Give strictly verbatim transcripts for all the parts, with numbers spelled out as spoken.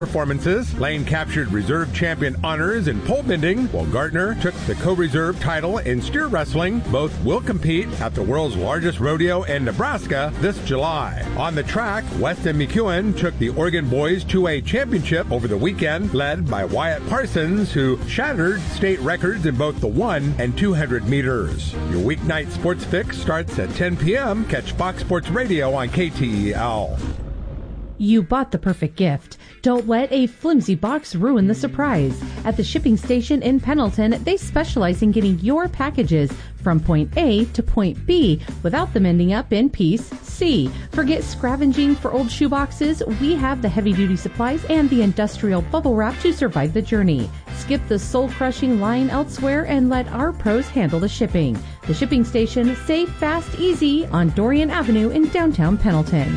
Performances. Lane captured reserve champion honors in pole bending, while Gardner took the co-reserve title in steer wrestling. Both will compete at the world's largest rodeo in Nebraska this July. On the track, Weston McEwen took the Oregon Boys two A championship over the weekend, led by Wyatt Parsons, who shattered state records in both the one and two hundred meters. Your weeknight sports fix starts at ten p.m. Catch Fox Sports Radio on K T E L. You bought the perfect gift. Don't let a flimsy box ruin the surprise. At the shipping station in Pendleton, they specialize in getting your packages from point A to point B without them ending up in piece C. Forget scavenging for old shoeboxes. We have the heavy-duty supplies and the industrial bubble wrap to survive the journey. Skip the soul-crushing line elsewhere and let our pros handle the shipping. The shipping station, safe, fast, easy on Dorian Avenue in downtown Pendleton.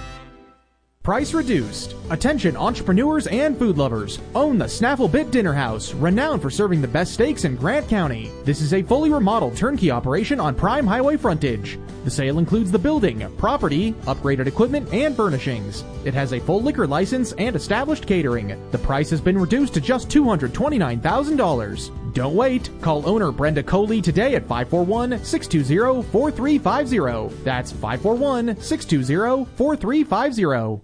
Price reduced. Attention entrepreneurs and food lovers. Own the Snaffle Bit Dinner House, renowned for serving the best steaks in Grant County. This is a fully remodeled turnkey operation on prime highway frontage. The sale includes the building, property, upgraded equipment, and furnishings. It has a full liquor license and established catering. The price has been reduced to just two hundred twenty-nine thousand dollars. Don't wait. Call owner Brenda Coley today at five four one, six two zero, four three five zero. That's five four one, six two zero, four three five zero.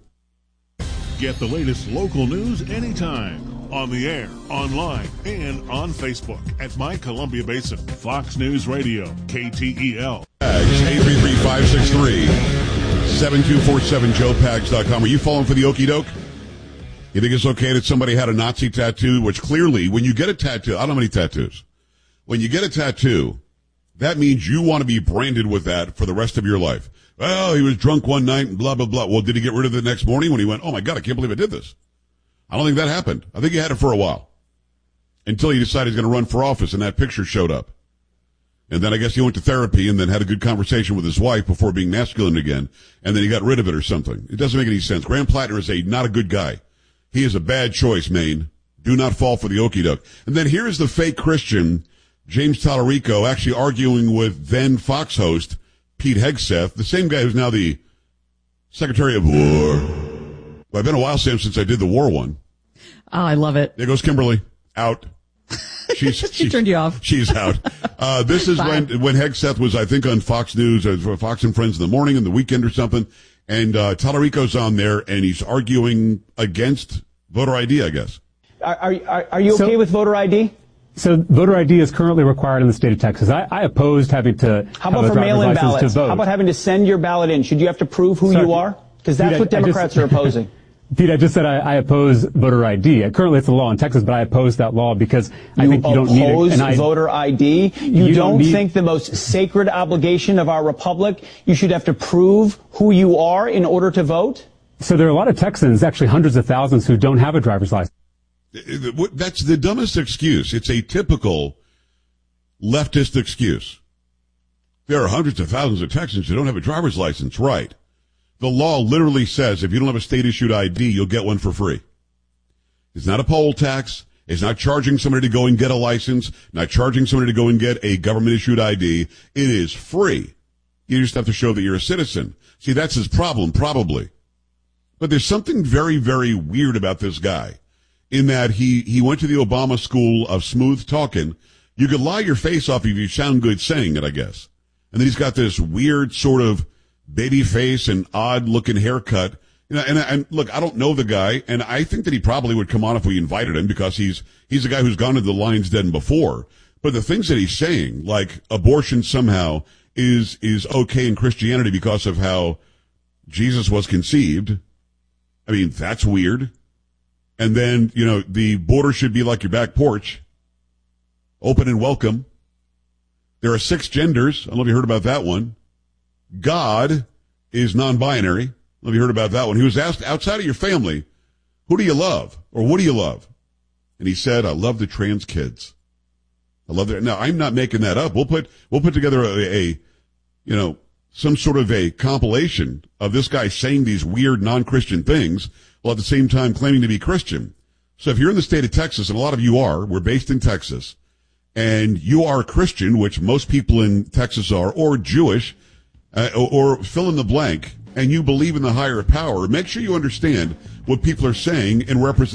Get the latest local news anytime, on the air, online, and on Facebook at My Columbia Basin. Fox News Radio, K T E L. eight three three, five six three, seven two four seven, joe pags dot com. Are you falling for the okie doke? You think it's okay that somebody had a Nazi tattoo, which clearly, when you get a tattoo, I don't know how many tattoos. When you get a tattoo, that means you want to be branded with that for the rest of your life. Well, he was drunk one night and blah, blah, blah. Well, did he get rid of it the next morning when he went, oh, my God, I can't believe I did this? I don't think that happened. I think he had it for a while until he decided he's going to run for office, and that picture showed up. And then I guess he went to therapy and then had a good conversation with his wife before being masculine again, and then he got rid of it or something. It doesn't make any sense. Graham Plattner is a not a good guy. He is a bad choice, Maine. Do not fall for the okie doke. And then here's the fake Christian, James Tallarico, actually arguing with then Fox host Pete Hegseth, the same guy who's now the Secretary of War. Well, it's been a while, Sam, since I did the war one. Oh, I love it. There goes Kimberly. Out. She's, she she's, turned you off. She's out. Uh, this is Bye. when, when Hegseth was, I think, on Fox News, uh, Fox and Friends in the morning and the weekend or something. And, uh, Tallarico's on there and he's arguing against voter I D, I guess. Are, are, are you okay so, with voter I D? So voter I D is currently required in the state of Texas. I, I opposed having to How have about a for driver's mail-in license ballots? to vote. How about having to send your ballot in? Should you have to prove who Sorry, you are? Because that's Pete, what I, Democrats I just, are opposing. Pete, I just said I, I oppose voter I D. Currently, it's a law in Texas, but I oppose that law because I you think you don't need it. You oppose I, voter I D? You, you don't, don't need, think the most sacred obligation of our republic, you should have to prove who you are in order to vote? So there are a lot of Texans, actually hundreds of thousands, who don't have a driver's license. That's the dumbest excuse. It's a typical leftist excuse. There are hundreds of thousands of Texans who don't have a driver's license. Right. The law literally says if you don't have a state-issued I D, you'll get one for free. It's not a poll tax. It's not charging somebody to go and get a license, not charging somebody to go and get a government-issued I D. It is free. You just have to show that you're a citizen. See, that's his problem, probably. But there's something very, very weird about this guy in that he, he went to the Obama school of smooth talking. You could lie your face off if you sound good saying it, I guess. And then he's got this weird sort of baby face and odd looking haircut. You know, and, and look, I don't know the guy, and I think that he probably would come on if we invited him because he's, he's a guy who's gone to the Lion's Den before. But the things that he's saying, like abortion somehow is, is okay in Christianity because of how Jesus was conceived. I mean, that's weird. And then, you know, the border should be like your back porch. Open and welcome. There are six genders. I don't know if you heard about that one. God is non-binary. I don't know if you heard about that one. He was asked, outside of your family, who do you love? Or what do you love? And he said, I love the trans kids. I love that. Now, I'm not making that up. We'll put, we'll put together a, a, you know, some sort of a compilation of this guy saying these weird non-Christian things while at the same time claiming to be Christian. So if you're in the state of Texas, and a lot of you are, we're based in Texas, and you are Christian, which most people in Texas are, or Jewish, uh, or, or fill in the blank, and you believe in the higher power, make sure you understand what people are saying and represent